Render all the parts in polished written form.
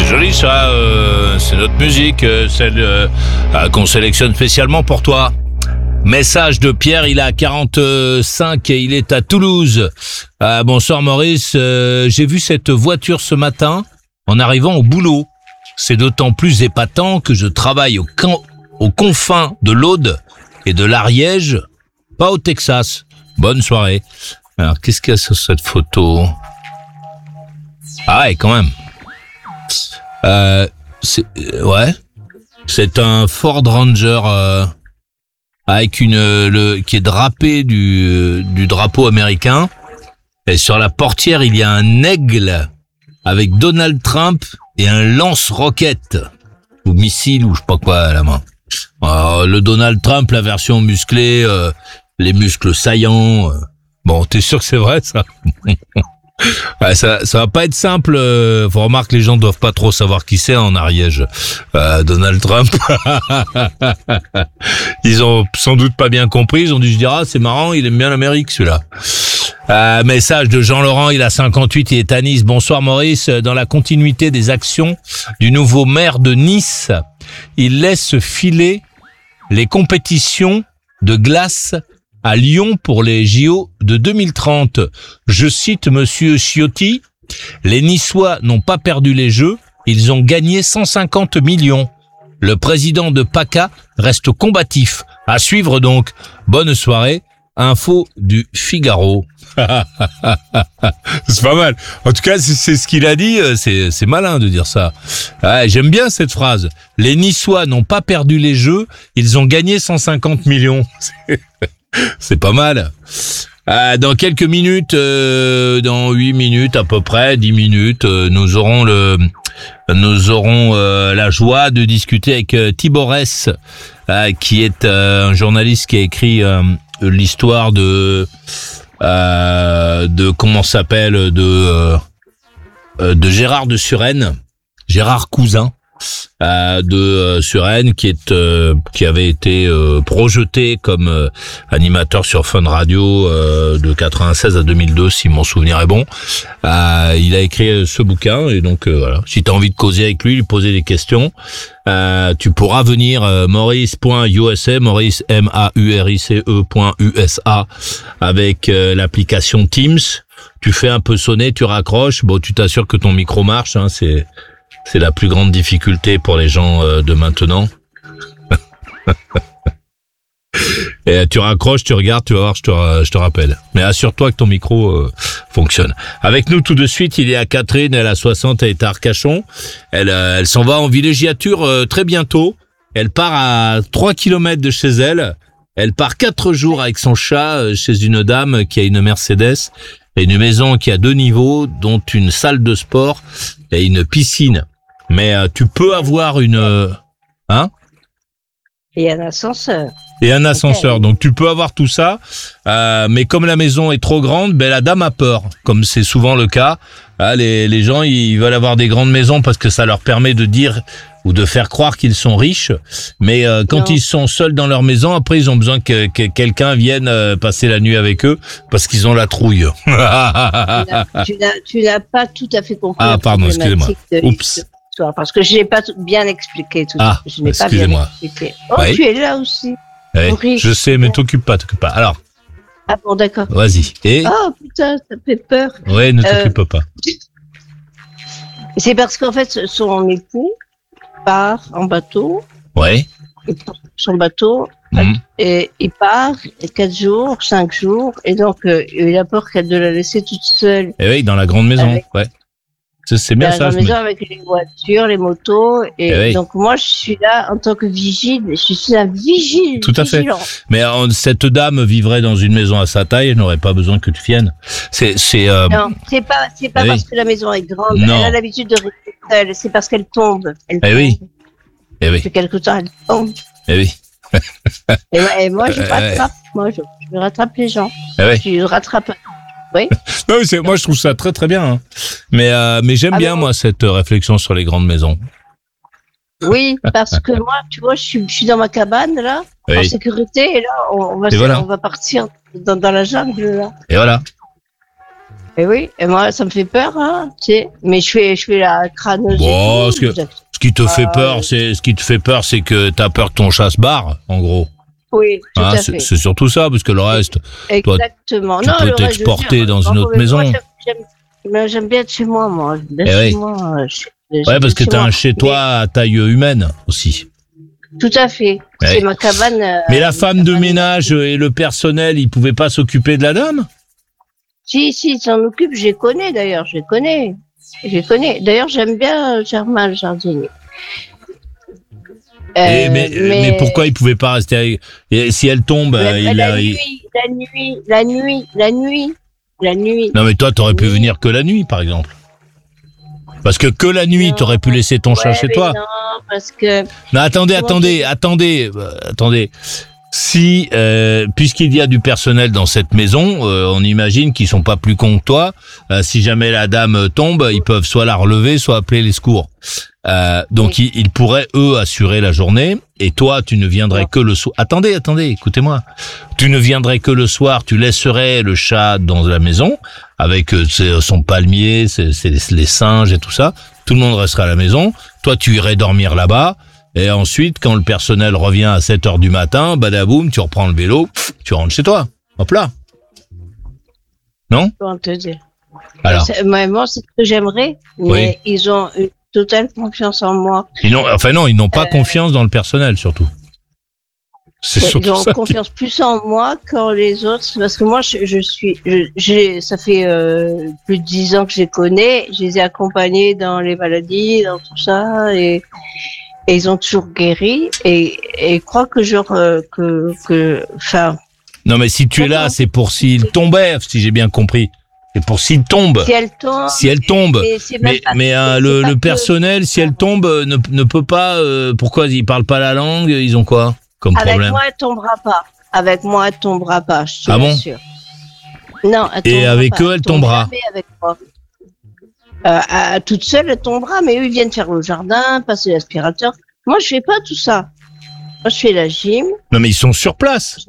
Joli ça, c'est notre musique, celle qu'on sélectionne spécialement pour toi. Message de Pierre, il a 45 et il est à Toulouse. Bonsoir Maurice, j'ai vu cette voiture ce matin en arrivant au boulot. C'est d'autant plus épatant que je travaille aux confins de l'Aude et de l'Ariège, pas au Texas. Bonne soirée. Alors, qu'est-ce qu'il y a sur cette photo? Ah ouais, quand même. C'est un Ford Ranger avec qui est drapé du drapeau américain. Et sur la portière, il y a un aigle avec Donald Trump et un lance-roquette ou missile ou je sais pas quoi à la main. Le Donald Trump, la version musclée, les muscles saillants. Bon, t'es sûr que c'est vrai ça? Ouais, ça va pas être simple. Faut remarquer que les gens doivent pas trop savoir qui c'est en Ariège. Donald Trump. Ils ont sans doute pas bien compris. Ils ont dû se dire c'est marrant, il aime bien l'Amérique celui-là. Message de Jean-Laurent, il a 58, il est à Nice. Bonsoir Maurice, dans la continuité des actions du nouveau maire de Nice, il laisse filer les compétitions de glace à Lyon pour les JO de 2030. Je cite Monsieur Ciotti, les Niçois n'ont pas perdu les jeux, ils ont gagné 150 millions. Le président de PACA reste combatif. À suivre donc. Bonne soirée. Info du Figaro. C'est pas mal. En tout cas, c'est ce qu'il a dit. C'est malin de dire ça. J'aime bien cette phrase. Les Niçois n'ont pas perdu les jeux. Ils ont gagné 150 millions. C'est pas mal. Dans quelques minutes, dans 8 minutes à peu près, 10 minutes, nous aurons la joie de discuter avec Tibor S, qui est un journaliste qui a écrit l'histoire de comment s'appelle de Gérard de Suresnes, Gérard Cousin de Suresnes, qui avait été projeté comme animateur sur Fun Radio de 96 à 2002 si mon souvenir est bon. Il a écrit ce bouquin et donc voilà, si tu as envie de causer avec lui, lui poser des questions, tu pourras venir maurice.usa, Maurice MAURICE.USA avec l'application Teams. Tu fais un peu sonner, tu raccroches, bon tu t'assures que ton micro marche, hein, c'est la plus grande difficulté pour les gens de maintenant. Et tu raccroches, tu regardes, tu vas voir, je te rappelle. Mais assure-toi que ton micro fonctionne. Avec nous tout de suite, il y a Catherine, elle a 60, elle est à Arcachon. Elle s'en va en villégiature très bientôt. Elle part à 3 kilomètres de chez elle. Elle part 4 jours avec son chat chez une dame qui a une Mercedes et une maison qui a 2 niveaux, dont une salle de sport et une piscine. Mais tu peux avoir une... Et un ascenseur. Et un ascenseur. Donc tu peux avoir tout ça, mais comme la maison est trop grande, la dame a peur, comme c'est souvent le cas. Les gens, ils veulent avoir des grandes maisons parce que ça leur permet de dire ou de faire croire qu'ils sont riches. Mais quand ils sont seuls dans leur maison, après ils ont besoin que quelqu'un vienne passer la nuit avec eux parce qu'ils ont la trouille. Tu n'as pas tout à fait compris. Ah pardon, excusez-moi. Oups. Parce que je n'ai pas bien expliqué tout ça. Je n'ai pas bien expliqué. Oui. Tu es là aussi. Oui, je sais, mais t'occupe pas. Alors. Ah bon, d'accord. Vas-y. Et... Oh putain, ça fait peur. Oui, ne t'occupe pas. C'est parce qu'en fait, son époux part en bateau. Oui. Son bateau, et il part 4 jours, 5 jours, et donc il a peur qu'elle de la laisser toute seule. Et oui, dans la grande maison, ouais. C'est bien ça. Dans la maison avec les voitures, les motos, et donc moi je suis là en tant que vigile, je suis un vigile. Tout à fait. Mais cette dame vivrait dans une maison à sa taille, elle n'aurait pas besoin que tu viennes. Non, c'est pas parce que la maison est grande, elle a l'habitude de rester seule, c'est parce qu'elle tombe. Oui. Depuis quelque temps, elle tombe. Oui. Et moi je rattrape, moi je rattrape les gens. Je rattrape. Oui. Non, moi je trouve ça très très bien. Hein. Mais j'aime bien moi cette réflexion sur les grandes maisons. Oui, parce que moi, tu vois, je suis dans ma cabane là, en sécurité, et là on va partir dans la jungle là. Et voilà. Et oui, et moi, ça me fait peur, hein, tu sais. Mais je fais la crâneuse. Bon, et tout. ce qui te fait peur, c'est que t'as peur que ton chat se barre, en gros. Oui, tout à fait. C'est surtout ça, parce que le reste, Exactement. tu peux t'exporter dans une autre maison. Moi, j'aime bien être chez moi, moi. Ouais, parce que t'as un chez toi à taille humaine aussi. Tout à fait. Ouais. C'est ma cabane. Mais la femme de ménage et le personnel, ils pouvaient pas s'occuper de la dame? Si, ils s'en occupent, je les connais d'ailleurs, je les connais. D'ailleurs, j'aime bien Germain, le jardinier. Mais pourquoi il pouvait pas rester avec... Si elle tombe, la nuit. Non mais toi, t'aurais pu venir que la nuit, par exemple. Parce que la nuit, t'aurais pu laisser ton chat chez toi. Non, parce que... Non, attendez. Si, puisqu'il y a du personnel dans cette maison, on imagine qu'ils sont pas plus cons que toi. Si jamais la dame tombe, ils peuvent soit la relever, soit appeler les secours. Donc ils pourraient eux assurer la journée, et toi tu ne viendrais que le soir. Attendez, écoutez-moi. Tu ne viendrais que le soir. Tu laisserais le chat dans la maison avec son palmier, les singes et tout ça. Tout le monde resterait à la maison. Toi tu irais dormir là-bas. Et ensuite, quand le personnel revient à 7h du matin, badaboum, tu reprends le vélo, tu rentres chez toi. Hop là. Non? Comment te dire? Alors. Moi, c'est ce que j'aimerais, mais ils ont une totale confiance en moi. Ils n'ont pas confiance dans le personnel, surtout. C'est surtout ça. Ils ont confiance plus en moi qu'en les autres, parce que moi, ça fait plus de 10 ans que je les connais, je les ai accompagnés dans les maladies, dans tout ça, et ils ont toujours guéri, et je crois que non, mais si tu es là, c'est pour s'il tombait, si j'ai bien compris. C'est pour s'il tombe. Si elle tombe. Mais le personnel, si elle tombe, ne peut pas, pourquoi ils parlent pas la langue, ils ont quoi comme problème? Avec moi, elle tombera pas, je te l'assure. Non, elle tombera Et avec pas. eux, elle tombera. Jamais avec moi. Toute seule, elle tombera, mais eux, ils viennent faire le jardin, passer l'aspirateur. Moi, je fais pas tout ça. Moi, je fais la gym. Non, mais ils sont sur place.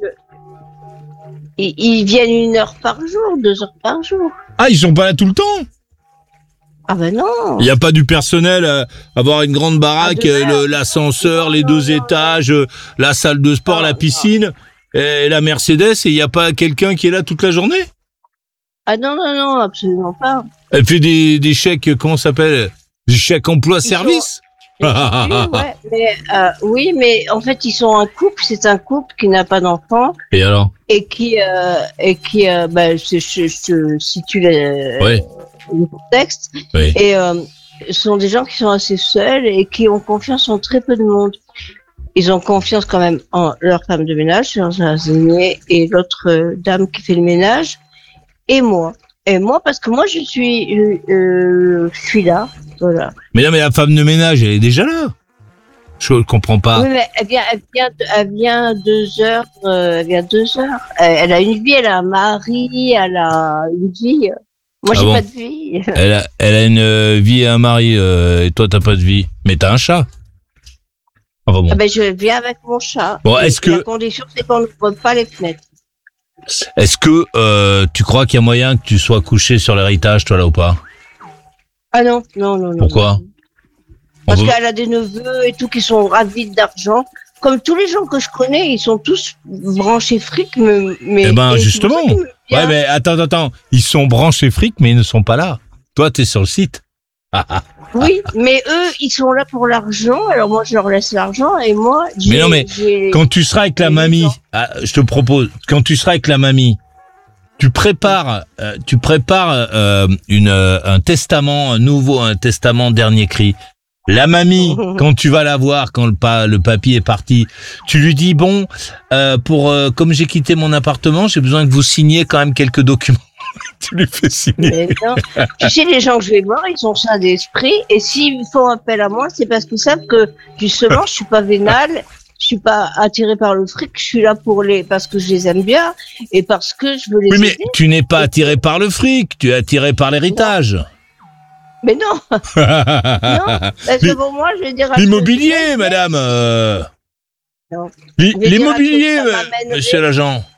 Ils viennent 1 heure par jour, 2 heures par jour. Ah, ils sont pas là tout le temps? Ah ben non. Il n'y a pas du personnel, avoir une grande baraque, l'ascenseur, les 2 étages, la salle de sport, la piscine, et la Mercedes, et il n'y a pas quelqu'un qui est là toute la journée? Ah non, absolument pas. Elle fait des chèques, comment ça s'appelle? Des chèques emploi-service? Oui, mais en fait, ils sont un couple. C'est un couple qui n'a pas d'enfant. Et alors? Et qui, je situe le contexte. Oui. Et ce sont des gens qui sont assez seuls et qui ont confiance en très peu de monde. Ils ont confiance quand même en leur femme de ménage, leur jardinier, et l'autre dame qui fait le ménage, et moi. Et moi, parce que moi, je suis là. Voilà. Mais non, mais la femme de ménage, elle est déjà là. Je ne comprends pas. Oui, mais elle vient 2 heures. Elle vient 2 heures. Elle a une vie, elle a un mari, elle a une vie. Moi, j'ai pas de vie. Elle a une vie et un mari, et toi, t'as pas de vie. Mais t'as un chat. Enfin bon. Je viens avec mon chat. Bon, la condition, c'est qu'on n'ouvre pas les fenêtres. Est-ce que tu crois qu'il y a moyen que tu sois couché sur l'héritage, toi, là, ou pas? Ah non. Pourquoi? Parce qu'elle a des neveux et tout qui sont ravis d'argent. Comme tous les gens que je connais, ils sont tous branchés fric, mais justement. Ouais, mais attends. Ils sont branchés fric, mais ils ne sont pas là. Toi, t'es sur le site. Oui, mais eux, ils sont là pour l'argent. Alors moi, je leur laisse l'argent et moi, quand tu seras avec la mamie, je te propose, quand tu seras avec la mamie, tu prépares un testament, un testament dernier cri. La mamie, quand tu vas la voir, quand le papy est parti, tu lui dis comme j'ai quitté mon appartement, j'ai besoin que vous signiez quand même quelques documents. Tu lui fais signer. Non. Tu sais, les gens que je vais voir, ils sont sains d'esprit, et s'ils font appel à moi, c'est parce qu'ils savent que justement, je suis pas vénale. Je suis pas attirée par le fric, je suis là parce que je les aime bien et parce que je veux les aider. Oui, mais tu n'es pas attirée par le fric, tu es attirée par l'héritage. Mais non. Non, parce que pour moi, je vais dire... L'immobilier, madame. Non. L'immobilier, monsieur l'agent.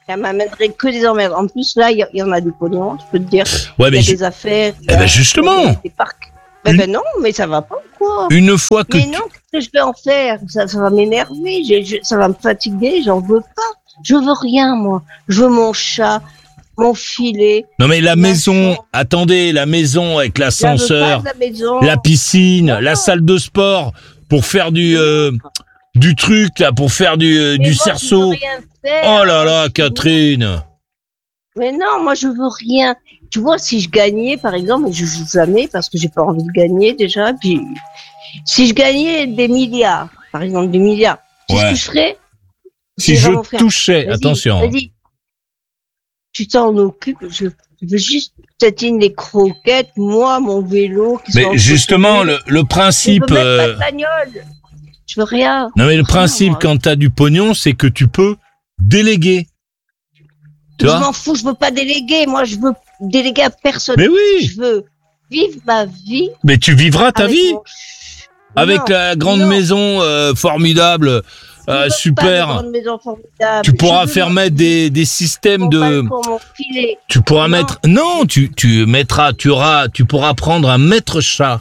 Ça m'amènerait que des emmerdes. En plus, là, il y en a du pognon, je peux te dire. Ouais, Il y a des affaires. justement. Des parcs. Ben non, mais ça va pas, quoi. Une fois que Mais non, qu'est-ce que je vais en faire? Ça va m'énerver, ça va me fatiguer, j'en veux pas. Je veux rien, moi. Je veux mon chat, mon filet. Non mais la maison, chambre. attendez, la maison avec l'ascenseur, La maison. la piscine, la salle de sport pour faire du truc là, pour faire du cerceau. Oh là là, Catherine. Mais non, moi je veux rien. Tu vois, si je gagnais, par exemple, je joue jamais parce que j'ai pas envie de gagner déjà. Puis, si je gagnais des milliards, par exemple des milliards, tu sais ce que je ferais? Si je touchais, attention. Vas-y. Tu t'en occupes. Je veux juste tatiner les croquettes, moi, mon vélo. Mais justement, le principe. Je veux même pas de bagnole. Je veux rien. Non mais le principe quand t'as du pognon, c'est que tu peux déléguer. Tu vois ? Je m'en fous, je veux pas déléguer. Moi, je veux déléguer à personne. Mais oui. Je veux vivre ma vie. Mais tu vivras ta vie avec Non, la grande maison formidable, super. Pas de grande maison formidable. Tu pourras faire mettre des systèmes de. Mon filet. Tu pourras mettre. Non, tu pourras prendre un maître chat.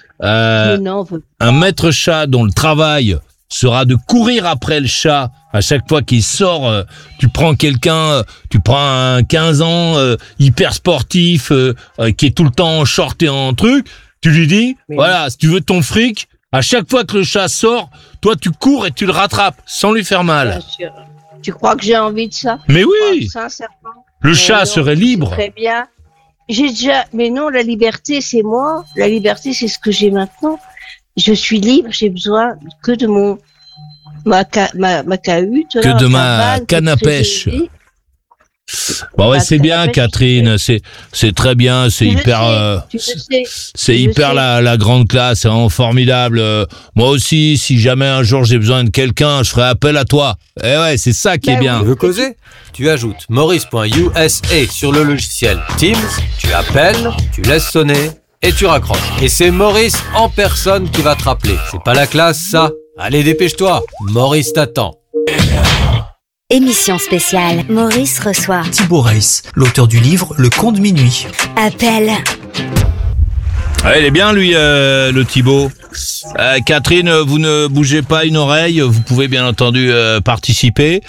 Un maître chat dont le travail sera de courir après le chat à chaque fois qu'il sort. Tu prends quelqu'un, tu prends un 15 ans hyper sportif qui est tout le temps en short et en truc. Tu lui dis, voilà, si tu veux ton fric, à chaque fois que le chat sort, toi tu cours et tu le rattrapes sans lui faire mal. Bien sûr. Tu crois que j'ai envie de ça? Mais oui. Sincèrement. Le chat serait libre. Très bien. Mais non, la liberté, c'est moi. La liberté, c'est ce que j'ai maintenant. Je suis libre, j'ai besoin que de ma cahute. Que de ma canne à pêche. Bon ouais, c'est bien, Catherine, c'est très bien, c'est hyper, c'est hyper la grande classe, c'est vraiment formidable. Moi aussi, si jamais un jour j'ai besoin de quelqu'un, je ferai appel à toi. Eh ouais, c'est ça qui est bien. Tu veux causer ? Tu ajoutes maurice.usa sur le logiciel Teams, tu appelles, tu laisses sonner et tu raccroches. Et c'est Maurice en personne qui va te rappeler. C'est pas la classe, ça ? Allez, dépêche-toi, Maurice t'attend. Émission spéciale. Maurice reçoit Thibaut Reiss, l'auteur du livre Le Conte de Minuit. Appel. Ah, il est bien lui, le Thibaut. Catherine, vous ne bougez pas une oreille, vous pouvez bien entendu participer.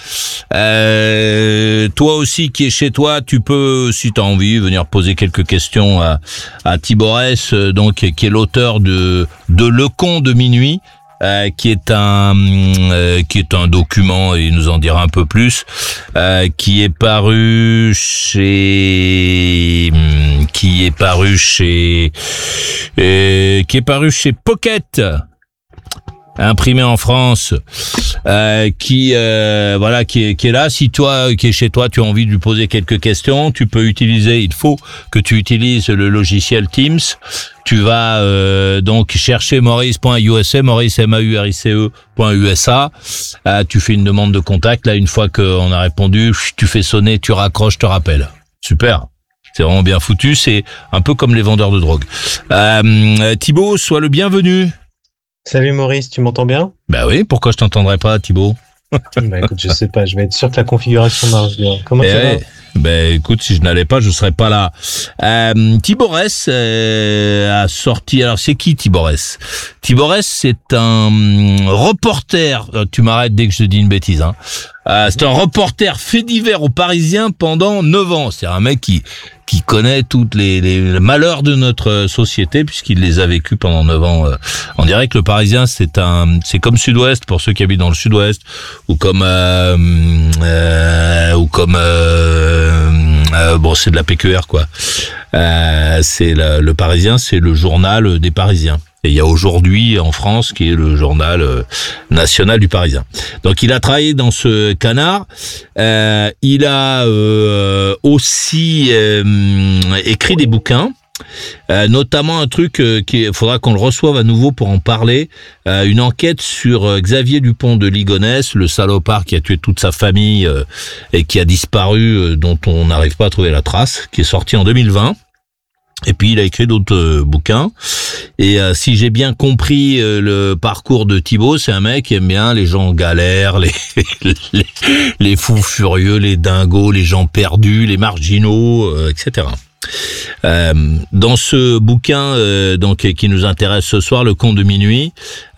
Toi aussi qui es chez toi, tu peux, si tu as envie, venir poser quelques questions à Thibaut Reiss, donc qui est l'auteur de Le Conte de Minuit. Qui est un document, et il nous en dira un peu plus, qui est paru chez Pocket, imprimé en France, qui est là. Si toi qui est chez toi, tu as envie de lui poser quelques questions, il faut que tu utilises le logiciel Teams. Tu vas donc chercher maurice.usa, Maurice MAURICE.USA. Tu fais une demande de contact. Là, une fois qu'on a répondu, tu fais sonner, tu raccroches, te rappelles. Super. C'est vraiment bien foutu. C'est un peu comme les vendeurs de drogue. Thibaut, sois le bienvenu. Salut Maurice, tu m'entends bien? Bah oui, pourquoi je t'entendrais pas, Thibaut? Bah écoute, je sais pas, je vais être sûr que la configuration marche bien. Comment ça va? Ben écoute, si je n'allais pas, je serais pas là. Thibaut Reiss a sorti. Alors c'est qui Thibaut Reiss? Thibaut Reiss, c'est un reporter. Tu m'arrêtes dès que je dis une bêtise. C'est un reporter fait divers au Parisien pendant 9 ans. C'est un mec qui connaît toutes les malheurs de notre société puisqu'il les a vécus pendant 9 ans. On dirait que le Parisien c'est comme Sud-Ouest pour ceux qui habitent dans le Sud-Ouest ou comme bon, c'est de la PQR quoi. C'est le Parisien, c'est le journal des Parisiens. Et il y a Aujourd'hui en France qui est le journal national du Parisien. Donc il a travaillé dans ce canard. Il a aussi écrit des bouquins. Notamment un truc qu'il faudra qu'on le reçoive à nouveau pour en parler, une enquête sur Xavier Dupont de Ligonnès, le salopard qui a tué toute sa famille et qui a disparu, dont on n'arrive pas à trouver la trace, qui est sorti en 2020. Et puis il a écrit d'autres bouquins. Et si j'ai bien compris le parcours de Thibaut, c'est un mec qui aime bien les gens en galère, les fous furieux, les dingos, les gens perdus, les marginaux, etc. Dans ce bouquin donc qui nous intéresse ce soir, Le Conte de minuit,